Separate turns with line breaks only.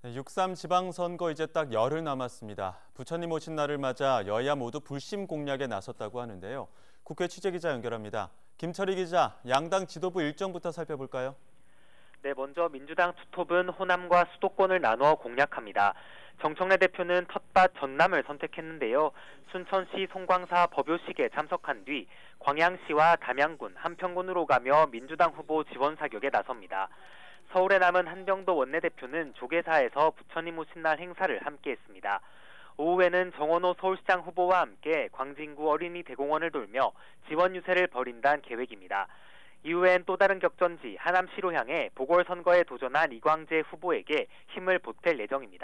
네, 6.3 지방선거 이제 딱 열흘 남았습니다. 부처님 오신 날을 맞아 여야 모두 불심 공략에 나섰다고 하는데요. 국회 취재기자 연결합니다. 김철희 기자, 양당 지도부 일정부터 살펴볼까요?
네, 먼저 민주당 투톱은 호남과 수도권을 나누어 공략합니다. 정청래 대표는 텃밭 전남을 선택했는데요. 순천시 송광사 법요식에 참석한 뒤 광양시와 담양군, 한평군으로 가며 민주당 후보 지원 사격에 나섭니다. 서울에 남은 한병도 원내대표는 조계사에서 부처님 오신 날 행사를 함께했습니다. 오후에는 정원호 서울시장 후보와 함께 광진구 어린이 대공원을 돌며 지원 유세를 벌인다는 계획입니다. 이후엔 또 다른 격전지 하남시로 향해 보궐선거에 도전한 이광재 후보에게 힘을 보탤 예정입니다.